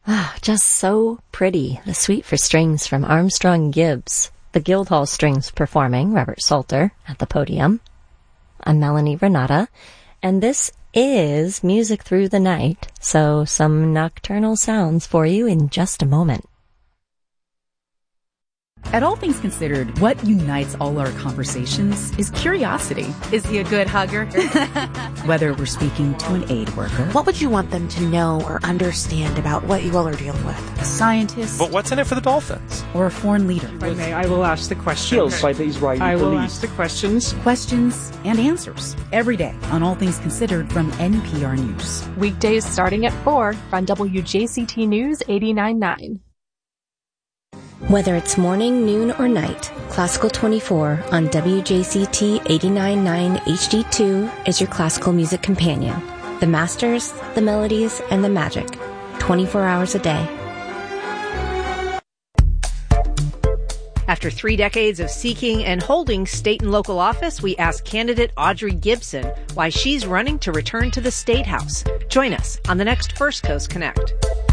Ah, just so pretty. The Suite for Strings from Armstrong Gibbs. The Guildhall Strings performing Robert Salter at the podium. I'm Melanie Renata, and this is Music Through the Night, so some nocturnal sounds for you in just a moment. At All Things Considered, what unites all our conversations is curiosity. Is he a good hugger? Whether we're speaking to an aid worker, what would you want them to know or understand about what you all are dealing with? a scientist, But what's in it for the Dolphins? or a foreign leader. If I may, I will ask the questions. Kills by the Israeli I will police. ask the questions. Questions and answers every day on All Things Considered from NPR News. Weekdays starting at 4 on WJCT News 89.9. Whether it's morning, noon, or night, Classical 24 on WJCT 89.9 HD2 is your classical music companion. The masters, the melodies, and the magic. 24 hours a day. After 3 decades of seeking and holding state and local office, we asked candidate Audrey Gibson why she's running to return to the State House. Join us on the next First Coast Connect.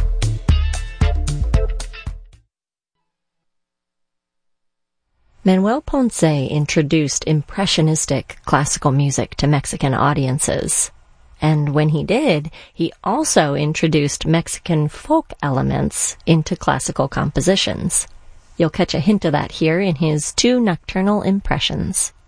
Manuel Ponce introduced impressionistic classical music to Mexican audiences. And when he did, he also introduced Mexican folk elements into classical compositions. You'll catch a hint of that here in his 2 nocturnal impressions.